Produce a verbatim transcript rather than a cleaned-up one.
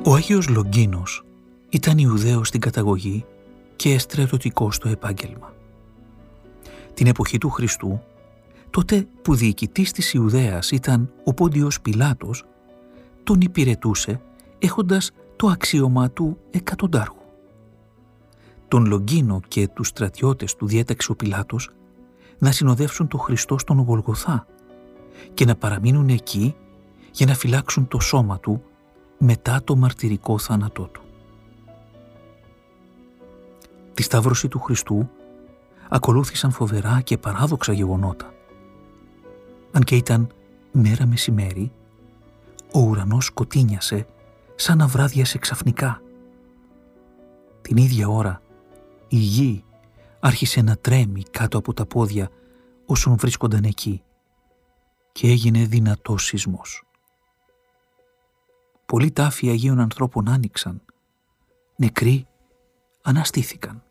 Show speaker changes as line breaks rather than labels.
Ο Άγιος Λογκίνος ήταν Ιουδαίος στην καταγωγή και στρατιωτικός στο επάγγελμα. Την εποχή του Χριστού, τότε που διοικητής της Ιουδαίας ήταν ο Πόντιος Πιλάτος, τον υπηρετούσε έχοντας το αξίωμα του εκατοντάρχου. Τον Λογκίνο και τους στρατιώτες του διέταξε ο Πιλάτος να συνοδεύσουν τον Χριστό στον Γολγοθά και να παραμείνουν εκεί για να φυλάξουν το σώμα του μετά το μαρτυρικό θάνατό του. Τη σταύρωση του Χριστού ακολούθησαν φοβερά και παράδοξα γεγονότα. Αν και ήταν μέρα μεσημέρι, ο ουρανός σκοτίνιασε σαν να βράδιασε ξαφνικά. Την ίδια ώρα η γη άρχισε να τρέμει κάτω από τα πόδια όσων βρίσκονταν εκεί και έγινε δυνατός σεισμός. Πολλοί τάφοι Αγίων ανθρώπων άνοιξαν, νεκροί αναστήθηκαν.